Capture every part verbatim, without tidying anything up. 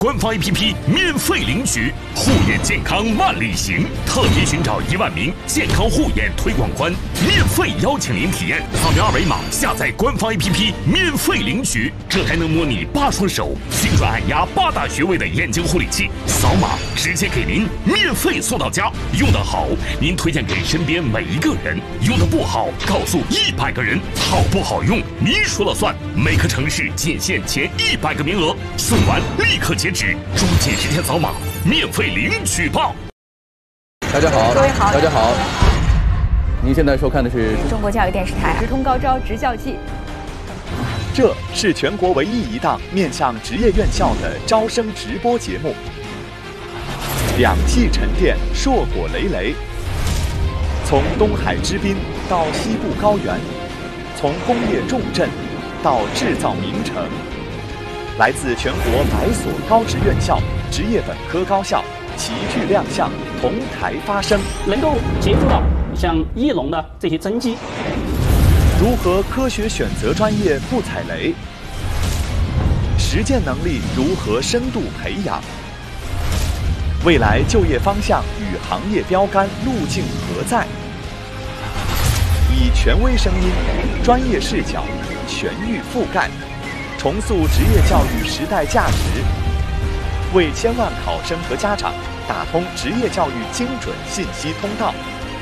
官方 A P P 免费领取，护眼健康万里行，特别寻找一万名健康护眼推广官，免费邀请您体验。扫描二维码下载官方 A P P 免费领取，这还能模拟八双手精准按压八大穴位的眼睛护理器，扫码直接给您免费送到家。用得好，您推荐给身边每一个人；用得不好，告诉一百个人。好不好用，您说了算。每个城市仅限前一百个名额，送完立刻截止，抓紧时间扫码，免费领取吧。 大家好， 各位好， 大家好。您现在收看的是中国教育电视台直通高招职教季。 这是全国唯一一档面向职业院校的招生直播节目。两季沉淀，硕果累累。从东海之滨到西部高原，从工业重镇到制造名城，来自全国百所高职院校、职业本科高校齐聚亮相，同台发声， 能够接触到像翼龙的这些真机。 如何科学选择专业不踩雷？实践能力如何深度培养？未来就业方向与行业标杆路径何在？以权威声音、专业视角，全域覆盖，重塑职业教育时代价值，为千万考生和家长打通职业教育精准信息通道。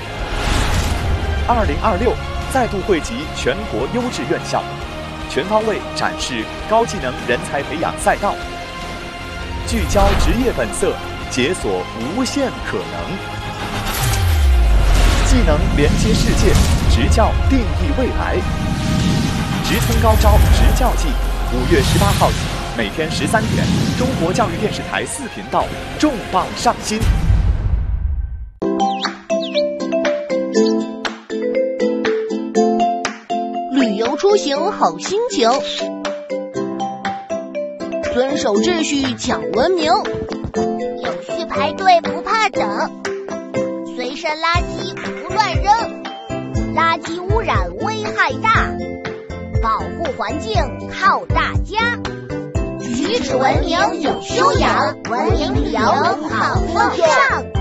二零二六再度汇集全国优质院校，全方位展示高技能人才培养赛道，聚焦职业本色，解锁无限可能。技能连接世界，职教定义未来。直通高招职教季，五月十八号起，每天十三点，中国教育电视台四频道重磅上新。 旅游出行好心情，遵守秩序讲文明， 有序排队不怕等，随身垃圾不乱扔，垃圾污染危害大，保护环境靠大家，举止文明有修养，文明旅游好风尚。